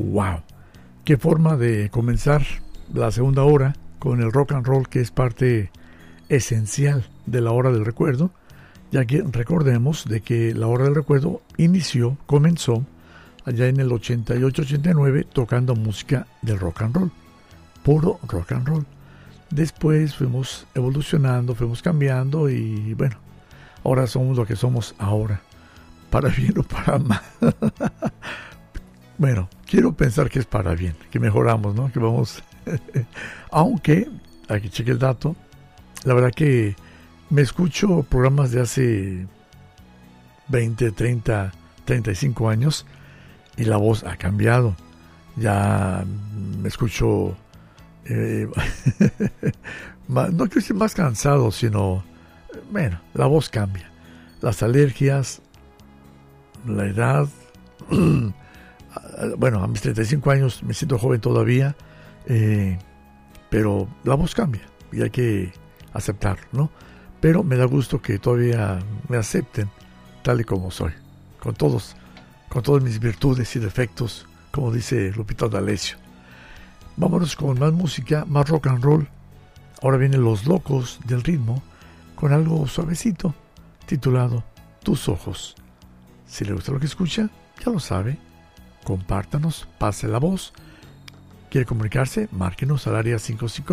¡Wow! Qué forma de comenzar la segunda hora con el rock and roll, que es parte esencial de la hora del recuerdo, ya que recordemos de que la hora del recuerdo comenzó allá en el 88-89 tocando música del rock and roll, puro rock and roll. Después fuimos evolucionando, fuimos cambiando y bueno, ahora somos lo que somos ahora, para bien o para mal. Bueno, quiero pensar que es para bien, que mejoramos, ¿no? Que vamos. Aunque, aquí cheque el dato, la verdad que me escucho programas de hace 20, 30, 35 años y la voz ha cambiado. Ya me escucho, no quiero decir más cansado, sino, bueno, la voz cambia. Las alergias, la edad. Bueno, a mis 35 años me siento joven todavía, pero la voz cambia y hay que aceptarlo, ¿no? Pero me da gusto que todavía me acepten tal y como soy, con todas mis virtudes y defectos, como dice Lupita D'Alessio. Vámonos con más música, más rock and roll. Ahora vienen Los Locos del Ritmo con algo suavecito titulado Tus Ojos. Si le gusta lo que escucha, ya lo sabe. Compártanos, pase la voz. ¿Quiere comunicarse? Márquenos al área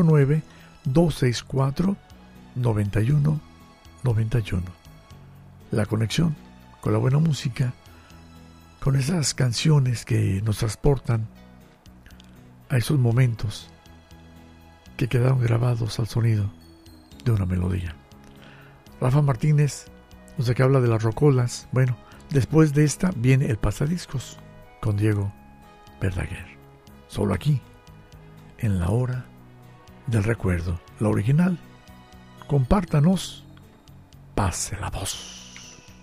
559-264-9191. La conexión con la buena música, con esas canciones que nos transportan a esos momentos que quedaron grabados al sonido de una melodía. Rafa Martínez nos que habla de las rocolas. Bueno, después de esta viene el pasadiscos con Diego Verdaguer. Solo aquí, en la hora del recuerdo. La original. Compártanos. Pase la voz.